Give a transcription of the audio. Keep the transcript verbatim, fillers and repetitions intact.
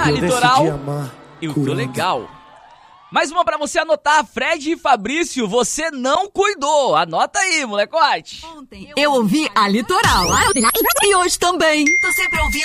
Ah, Litoral e o Teu Legal. Mais uma pra você anotar, Fred e Fabrício, você não cuidou. Anota aí, molecote. Ontem eu ouvi a Litoral. E hoje também. Tô sempre ouvindo.